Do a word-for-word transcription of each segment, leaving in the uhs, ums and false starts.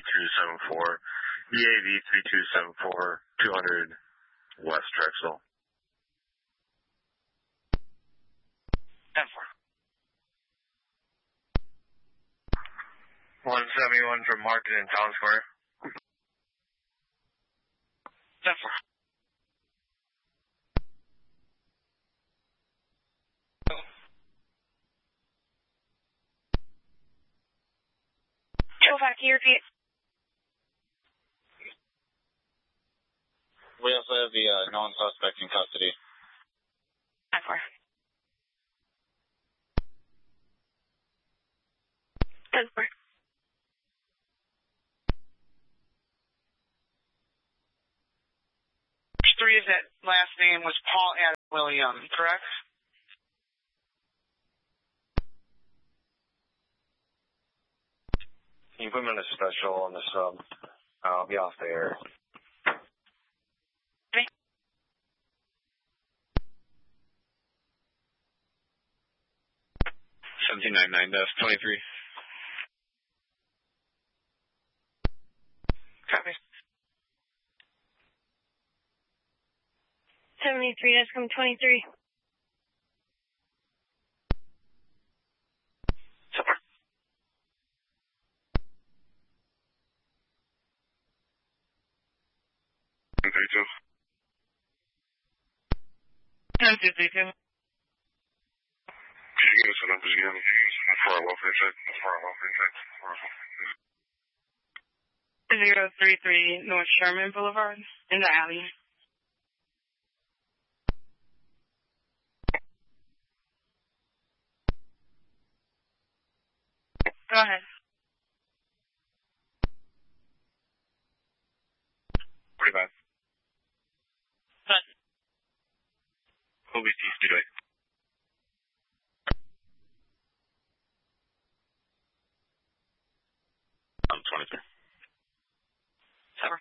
three two seven four, E A V three two seven four, two hundred West Drexel. ten four. one seventy-one from Market in Town Square. ten four. two oh five, can you repeat? We also have the uh, known suspect in custody. ten four. ten four. Three of that last name was Paul Adam William, correct? Can you put him in a special on the sub? I'll be off the air. Okay. seventeen ninety-nine, that's twenty-three. Copy. seventy-three, that's come twenty-three. Support. two three two. ten two three two. Can you give us the numbers again? Can you give us for our welfare check? For our welfare check? For our welfare check. zero three three North Sherman Boulevard in the alley. Go ahead. Pretty bad. But O B C Speedway. I'm twenty-three. Cover.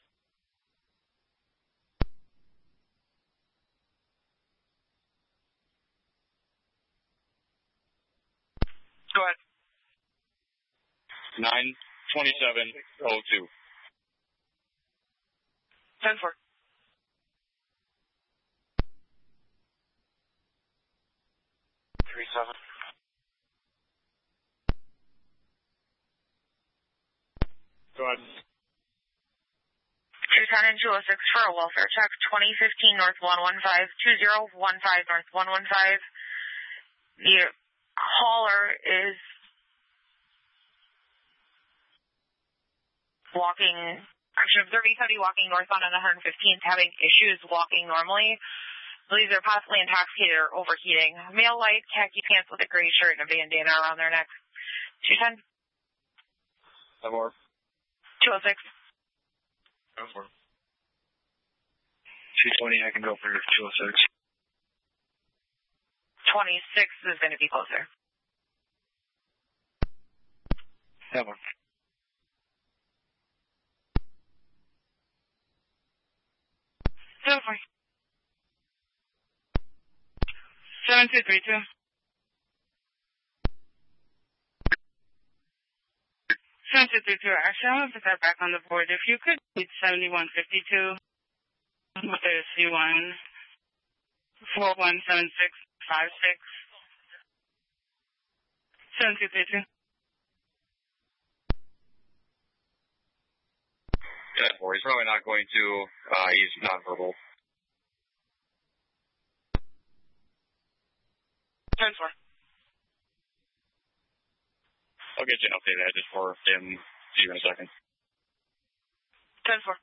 Go ahead. nine twenty-seven oh two. ten four. three seven. Go ahead. two ten and two oh six for a welfare check, twenty fifteen North one one five, two zero one five North one one five. The caller is walking, actually, they're be walking northbound on one fifteenth, having issues walking normally. I believe they're possibly intoxicated or overheating. Male light, khaki pants with a gray shirt and a bandana around their neck. two ten. ten four. two oh six. ten four. two twenty, I can go for two oh six. twenty-six is going to be closer. ten four. Go for it. seven two three two. seven two three two, actually, I'm going to put that back on the board. If you could, it's seventy-one fifty-two with a C one four one seven six five six. seven two three two. ten four. He's probably not going to. Uh, he's nonverbal. ten four. I'll get you an update just for him. See you in a second. ten four.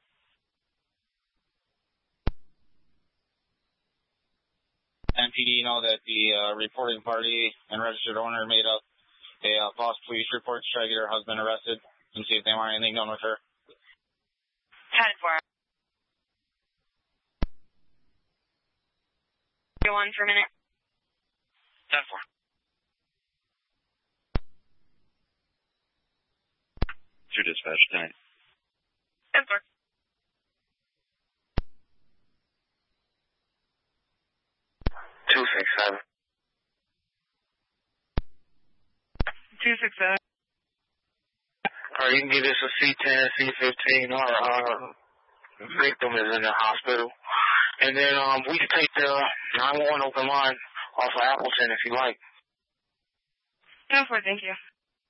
M P D, you know that the uh, reporting party and registered owner made up a uh, false police report to try to get her husband arrested and see if they want anything done with her. ten four. Go on for a minute. ten four. Two dispatch tonight. ten four. two six seven. two six seven. or you can give us a C ten, C fifteen, or uh, victim is in the hospital. And then um, we can take the nine one one open line off of Appleton if you like. No, for thank you.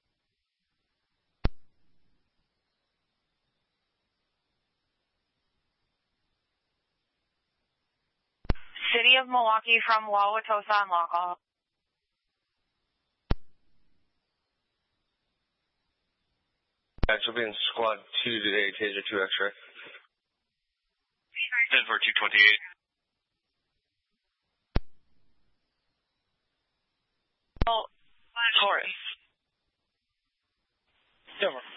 City of Milwaukee from Wauwatosa on law call. She'll be in squad two today, Taser two X-ray. Denver two twenty-eight. Oh, Taurus. Denver.